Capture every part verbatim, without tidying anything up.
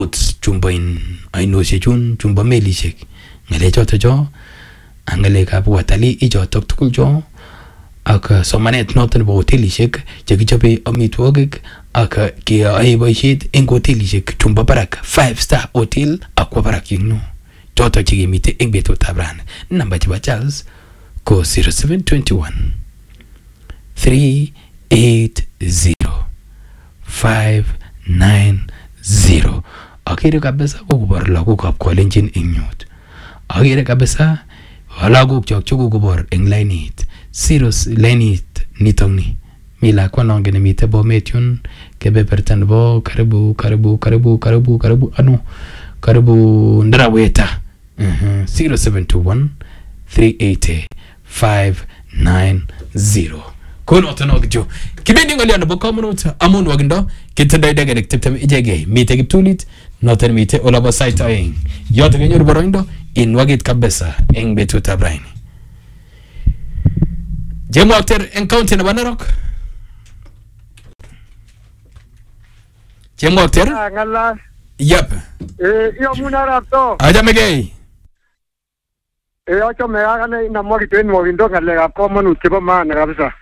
chumbo in ainoshiek chun chumbo melishek ngale choto cho angale ka watalii ichotok tugul cho ak somanet noton nebo hotelishek chekichobe amitwogik ak keyoe boisiet eng hotelishek chumbo barak five star hotel akwa barak yingno choto chekemite eng betutab rani. Namba chebo Charles ko zero seven two one three eight zero five nine zero. Akere kabisa kokobor lagokab Kalenjin eng nyut. Akere kabisa lagok chok chokobor eng lainit zero lainit nitoni mi lakwa nongen nemite Bomet yun kebeberta nebo karibu karibu karibu karibu karibu ano karibu Ndaraweta. uh-huh. zero seven two one three eight five nine zero. Kono tanogjo kibendi ngoli ano bokomunut amun wagindo kitendai dege tiptem ijege mite kiptulit noten mite olaba site aing yote kenyoru boroindo in wagit kabisa eng betutab raini. Jemo actor en county na Narok. Jemo actor? Ngala. Yep. Eh, yo munara to. Aja megei. Eh, acho me agane na mo kitwen mo windo ngale ga common chebo man kabisa.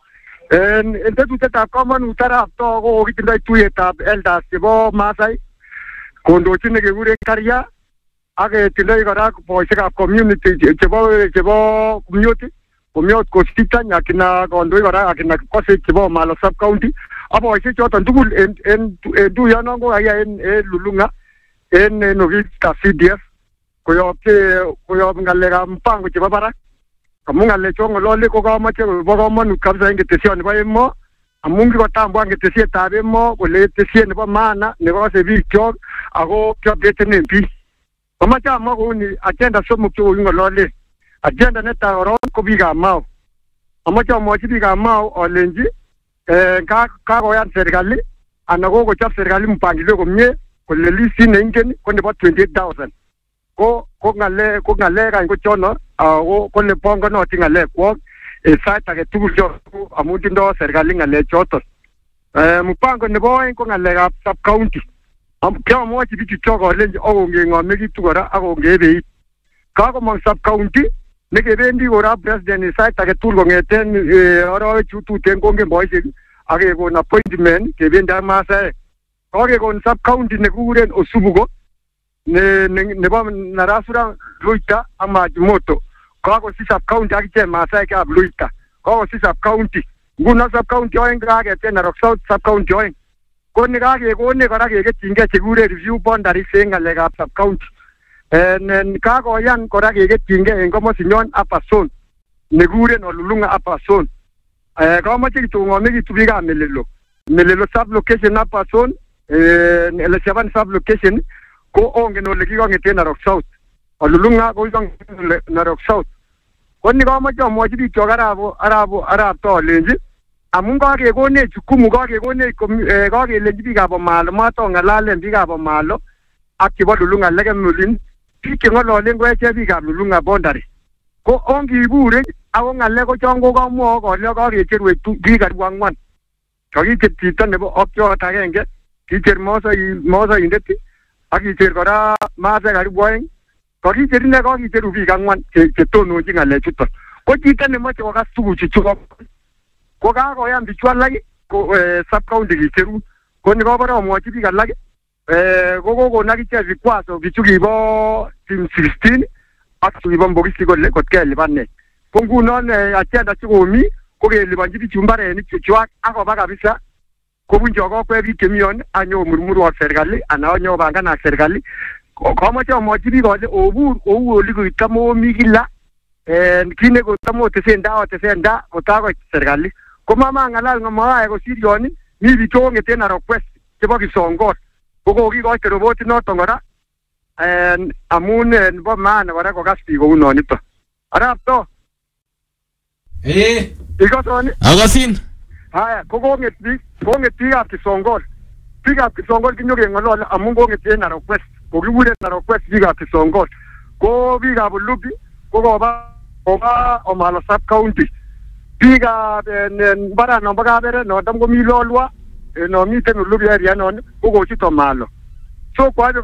En ente tu teta common utara to go kitindai tuyetab elders chebo Masai. Kondo chine ke gure karya age tindai kora boisiekab community chebo chebo community. Komiot kosita nyakina kondoi kora akina kose chebo Malo sub county abo ise choton tugul en en du yanongo aya en Lulunga en Novita C D F koyob ke koyob ngaleka mpango chebo barak amun ngale chongo lole ko kamache bo kamanut kabisa eng ketesioni bo emo amun kikotambua ketesietab emo kole ketesiet nebo maana nebo biik chok ako kiobetene biik komache amwa kouni agenda somok chekokingolole. Agenda neta oron ko biikab Mau. Amache amwochi biikab Mau olenji eh ka kakoyan serikali ana kokochop serikali mpangilio komie kole lisi neingen ko nebo twenty-eight thousand. Ko ko ngale ko ngale kan ko chono ako kole bongonoti ngale kwok e site age tugul cho amun tindo serikali ngale choto. Eh mpango nebo oeng ko ngalekab sub county. Am kiamwochi bichu choko olenji okonge ngomekitu kora akonge beit. Kakomong sub county nekebendi kora president site age tugul kongeten arawek chu tuten kongen boisiek akekon appointment kebendi ak Masai. Kakekon sub county nekikuren Osubugo ne nebo Narasura Luita ak Majimoto. Kakosi sub county akichek Masai kab Luita. Kakosi sub county. Nguno sub county oeng kaketen Narok South sub county oeng. Ko nekakekone kora keketyinkei chekikuren review boundaries eng ngalekab sub county. En kakoyan kora keketyinkei eng komosinyon upper zone nekikuren Olulunga upper zone. Eh kamache kitongomekitu biikab Melelo. Melelo sub location upper zone eh ele seven sub location ko ongen ole kikongeten Narok South. Olulunga ko kikongeten Narok South. Ko ni kamache amwochi biik chok arabo arabo arab to olenji amun kakekonech jukumu kakekonech eh kakelenji biikab Omalo mato ngalalen biikab Omalo ak chebo Lulunga legem olin. Biik chengololen ko eche biikab Lulunga boundary. Ko ongibure ako ngale ko chon ko kamwao kole kakecherwech biik karibu angwan. Kakicher chito nebo okyot agenge, kicher Mosoi Mosoindet ak kicher kora Masai karibu oeng. Kakicher ine kakicheru biik angwan chetononchi ngale chuton. Ko chito nemoche kokas tuguchu chu ko kakoyan bichu alak ko sub county kicheru. Ko ni kobore amwochi biik alak eh kokokon akichek vikwaso bichu kibo team sixteen ak kibo Mbogisi kole kot kelipan. Ko ngunon agenda chikomi ko kelipanji bichu mbarenik chechwak akoba kabisa kobunji kokwe biik chemion anyo murmuru ak serikali ana anyo bangan ak serikali. Komoche amwochi biik kole obur kou oli koitamomi kila eh kine kotamo tesenda otesenda kotakoit serikali. Ko mama ngalal ngamae kosir yoni mi bichu kongeten Narok West chebo Kisongot. Koko kikoite roboti noton kora en amun nebo maana kora kokas biik kou nonito. Arap to. Eh. Ikosoni? Akasin. Haya, koko nget biik, konget biikab Kisongot. Biikab Kisongot kinyo kengolole amun kongeten Narok West. Kokikuren Narok West biikab Kisongot. Ko biikab Olubi kokoba koba Omalo sub county. Biikab bara nombo Kabere notam komi Lolwa no miten Olubi area non kokochut Omalo. so kwa